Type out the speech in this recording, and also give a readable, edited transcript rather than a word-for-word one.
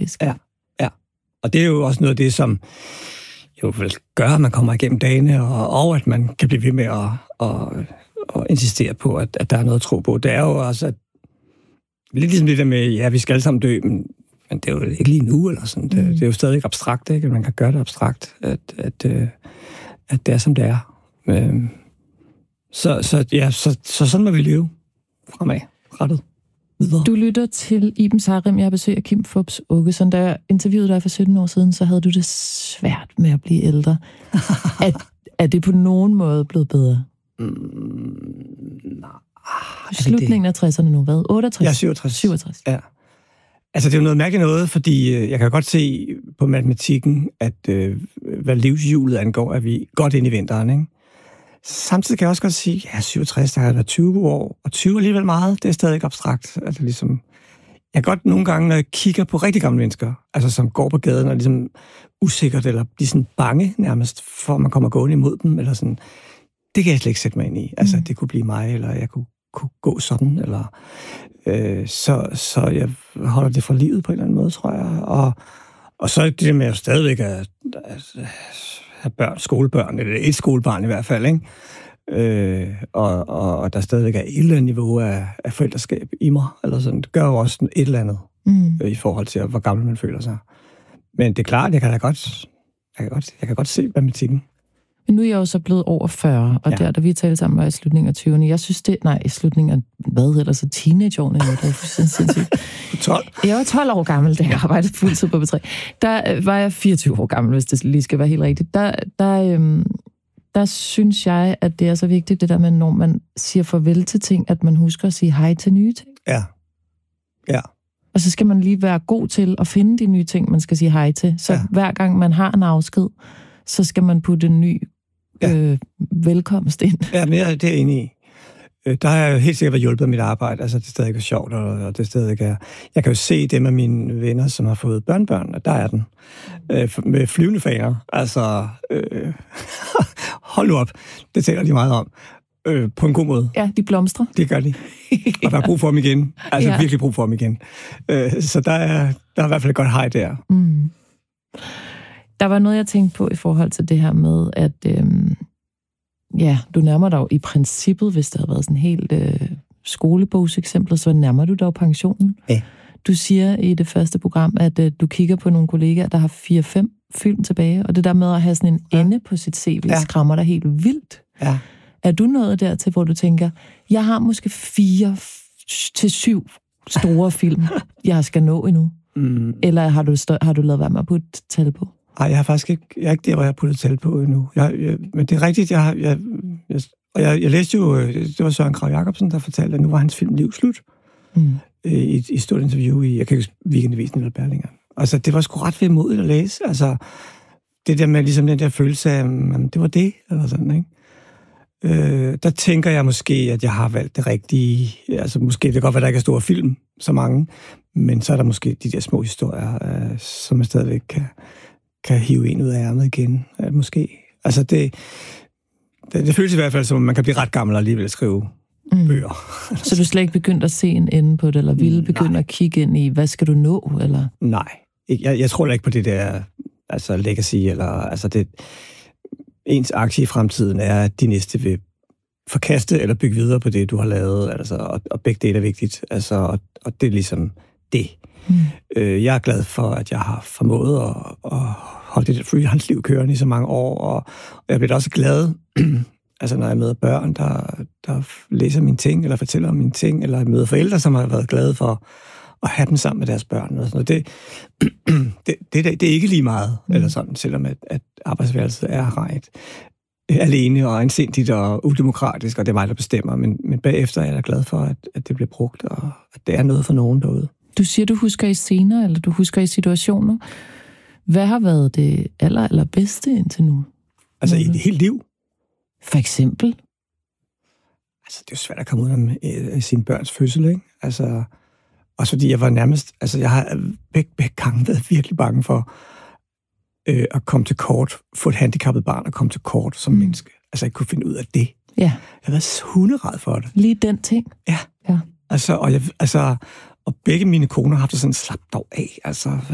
faktisk. Ja. Og det er jo også noget af det, som jo vil gøre, at man kommer igennem dagene, og at man kan blive ved med at insistere på, at der er noget at tro på. Det er jo også lidt ligesom det der med, ja, vi skal alle sammen dø, men det er jo ikke lige nu, eller sådan. Det er jo stadig abstrakt, ikke? Man kan gøre det abstrakt, at det er, som det er. Så sådan må vi leve fremad, rettet. Videre. Du lytter til Iben Sarim. Jeg har besøg af Kim Fupz Aakeson. Da jeg interviewede dig for 17 år siden, så havde du det svært med at blive ældre. Er det på nogen måde blevet bedre? Nej. Slutningen af 60'erne nu, hvad? 68? Ja, 67. 67. Ja. Altså, det er jo noget mærkeligt noget, fordi jeg kan godt se på matematikken, at hvad livshjulet angår, er vi godt ind i vinteren, ikke? Samtidig kan jeg også godt sige, ja, 67, der har været 20 år, og 20 alligevel meget, det er stadig abstrakt. Altså ligesom, jeg kan godt nogle gange, når jeg kigger på rigtig gamle mennesker, altså som går på gaden og ligesom usikkert, eller bliver sådan bange nærmest, for at man kommer gående imod dem, eller sådan, det kan jeg slet ikke sætte mig ind i. Altså, det kunne blive mig, eller jeg kunne gå sådan, eller så jeg holder det fra livet på en eller anden måde, tror jeg. Og så er det med at stadigvæk at have børn, skolebørn, eller et skolebarn i hvert fald, ikke? Og der stadigvæk er et eller andet niveau af forældreskab i mig, eller sådan. Det gør jo også et eller andet i forhold til, hvor gammel man føler sig. Men det er klart, jeg kan godt se matematikken. Men nu er jeg jo så blevet over 40, og da vi talte sammen, var i slutningen af 20'erne. Jeg synes i slutningen af, så teenageårene, det var fuldstændig sindssygt. 12? Jeg var 12 år gammel, da jeg arbejdede fuldtid på B3. Der var jeg 24 år gammel, hvis det lige skal være helt rigtigt. Der synes jeg, at det er så vigtigt, det der med, når man siger farvel til ting, at man husker at sige hej til nye ting. Ja. Og så skal man lige være god til at finde de nye ting, man skal sige hej til. Så hver gang man har en afsked, så skal man putte en ny velkomst ind. Ja, men det er jeg enig i. Der har jeg jo helt sikkert været hjulpet af mit arbejde. Altså, det er stadig sjovt, og det stadig er... Jeg kan jo se dem af mine venner, som har fået børnebørn, og der er den. Med flyvende faner. Altså, hold nu op. Det taler de meget om. På en god måde. Ja, de blomstrer. Det gør de. Og der er brug for dem igen. Altså, virkelig brug for dem igen. Så der er i hvert fald et godt hej der. Mm. Der var noget, jeg tænkte på i forhold til det her med, at du nærmer dig jo i princippet, hvis der har været sådan helt skolebogseksempel, så nærmer du dig jo pensionen. Ja. Du siger i det første program, at du kigger på nogle kollegaer, der har 4-5 film tilbage, og det der med at have sådan en ende på sit CV, skræmmer dig helt vildt. Ja. Er du nået dertil, hvor du tænker, jeg har måske 4-7 store film, jeg skal nå endnu? Eller har du lavet være med at putte tal på? Nej, jeg har faktisk ikke, jeg er ikke der, hvor jeg har puttet tal på endnu. Men det er rigtigt, jeg læste jo, det var Søren Kragh Jacobsen, der fortalte, at nu var hans film liv slut. I et stort interview i, jeg kan ikke huske, Weekendavisen eller Berlingeren. Altså, det var sgu ret vemodigt at læse. Altså, det der med ligesom den der følelse af, det var det, eller sådan, ikke? Der tænker jeg måske, at jeg har valgt det rigtige. Altså, måske det kan godt være, der ikke er store film, så mange, men så er der måske de der små historier, som man stadigvæk kan hive en ud af ærmet igen, måske. Altså, det føles i hvert fald som, at man kan blive ret gammel og alligevel skrive bøger. Så du slet ikke begyndt at se en ende på det, eller ville begynde at kigge ind i, hvad skal du nå, eller? Nej, jeg tror ikke på det der, altså legacy, eller altså det, ens aktie i fremtiden er, at de næste vil forkaste eller bygge videre på det, du har lavet, altså, og begge dele er vigtigt, altså, og det er ligesom det. Jeg er glad for, at jeg har formået at holde det freelance-liv kørende i så mange år, og jeg bliver også glad, altså når jeg møder børn, der læser mine ting, eller fortæller om mine ting, eller jeg møder forældre, som har været glade for at have dem sammen med deres børn. Og sådan noget. Det er ikke lige meget, eller sådan, selvom at arbejdsværelset er rent alene og anstændigt og udemokratisk, og det er mig, der bestemmer, men bagefter er jeg da glad for, at det bliver brugt, og at det er noget for nogen derude. Du siger, du husker i scener, eller du husker i situationer. Hvad har været det allerbedste indtil nu? Altså i det hele liv? For eksempel? Altså, det er jo svært at komme ud af sine børns fødsel, ikke? Altså, også fordi jeg var nærmest... Altså, jeg har begge gange været virkelig bange for at komme til kort, få et handicappet barn og komme til kort som menneske. Altså, jeg kunne finde ud af det. Ja. Jeg har været hunderad for det. Lige den ting? Ja. Altså, og begge mine koner har haft det sådan, slap dog af. Altså,